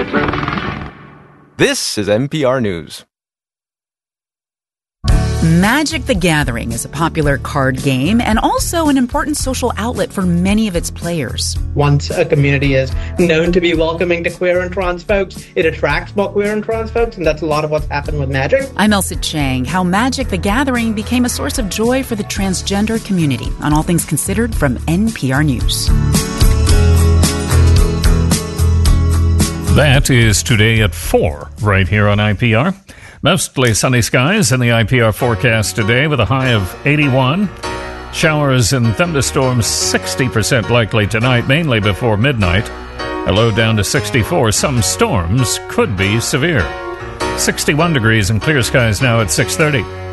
This is NPR News. Magic the Gathering is a popular card game and also an important social outlet for many of its players. Once a community is known to be welcoming to queer and trans folks, it attracts more queer and trans folks, and that's a lot of what's happened with Magic. I'm Elsa Chang. How Magic the Gathering became a source of joy for the transgender community on All Things Considered from NPR News. That is today at 4, right here on IPR. Mostly sunny skies in the IPR forecast today with a high of 81. Showers and thunderstorms 60% likely tonight, mainly before midnight. A low down to 64. Some storms could be severe. 61 degrees and clear skies now at 6:30.